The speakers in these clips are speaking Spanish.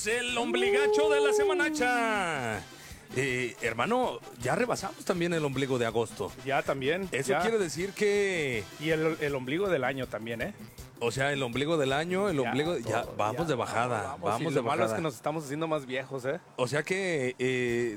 tenemos el ombligacho de la semanacha. Hermano, ya rebasamos también el ombligo de agosto. Ya también. Eso ya. quiere decir que... Y el ombligo del año también, ¿eh? O sea, el ombligo del año, el ombligo... Ya, vamos de bajada, vamos y de lo malo es bajada. que nos estamos haciendo más viejos, ¿eh? O sea que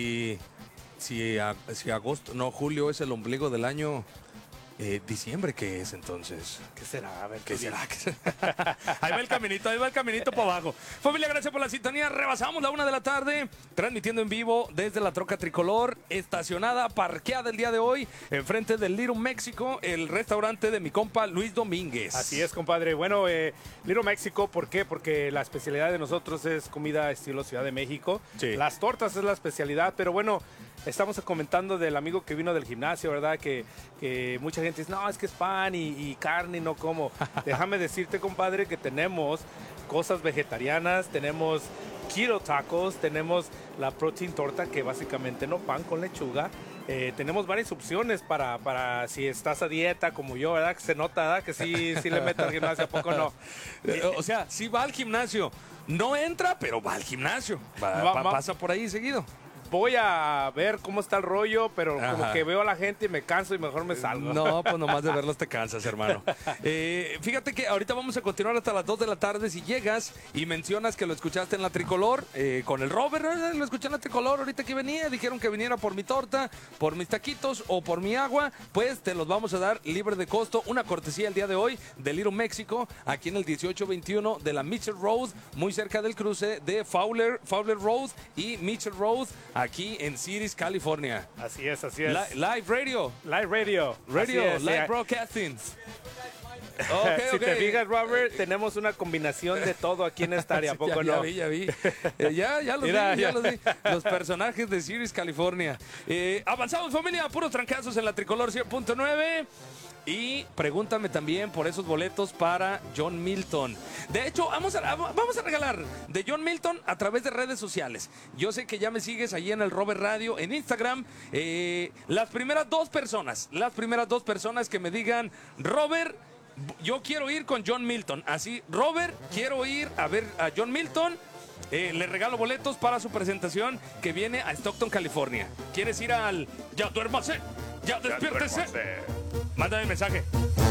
si agosto, no, julio es el ombligo del año... diciembre, ¿qué es entonces? ¿Qué será? A ver, ¿Qué será? Ahí va el caminito para abajo. Familia, gracias por la sintonía. Rebasamos la 1 de la tarde, transmitiendo en vivo desde la troca tricolor, estacionada, parqueada el día de hoy, enfrente del Little México, el restaurante de mi compa Luis Domínguez. Así es, compadre. Bueno, Little México, ¿por qué? Porque la especialidad de nosotros es comida estilo Ciudad de México. Sí. Las tortas es la especialidad, pero bueno, estamos comentando del amigo que vino del gimnasio, ¿verdad? Que mucha gente dice, no, es que es pan y carne y no como. Déjame decirte, compadre, que tenemos cosas vegetarianas, tenemos keto tacos, tenemos la protein torta, que básicamente no pan con lechuga. Tenemos varias opciones para si estás a dieta como yo, ¿verdad? Que se nota, ¿verdad? Que sí le meto al gimnasio, ¿a poco no? O sea, sí va al gimnasio. No entra, pero va al gimnasio. Pasa por ahí seguido. Voy a ver cómo está el rollo, pero como Ajá. que veo a la gente y me canso y mejor me salgo. No, pues nomás de verlos te cansas, hermano. Fíjate que ahorita vamos a continuar hasta las 2 de la tarde. Si llegas y mencionas que lo escuchaste en la tricolor, con el Robert, lo escuché en la tricolor ahorita que venía, dijeron que viniera por mi torta, por mis taquitos o por mi agua, pues te los vamos a dar libre de costo. Una cortesía el día de hoy de Little México, aquí en el 1821 de la Mitchell Road, muy cerca del cruce de Fowler Road y Mitchell Road, aquí en Cities, California. Así es, así es. Live radio. Live radio. Radio, Así es, live sí. broadcasting. Si te fijas, Robert, tenemos una combinación de todo aquí en esta área, ¿a poco ya no? vi. Ya los Mira, vi, ya. los vi. Los personajes de Cities, California. Avanzamos, familia, puros trancazos en la tricolor 100.9. Y pregúntame también por esos boletos para John Milton. De hecho, vamos a regalar de John Milton a través de redes sociales. Yo sé que ya me sigues allí en el Robert Radio, en Instagram. Las primeras dos personas que me digan, Robert, yo quiero ir con John Milton. Así, Robert, quiero ir a ver a John Milton. Le regalo boletos para su presentación que viene a Stockton, California. ¿Quieres ir al Ya duérmase? Ya despiértese. Mándame mensaje.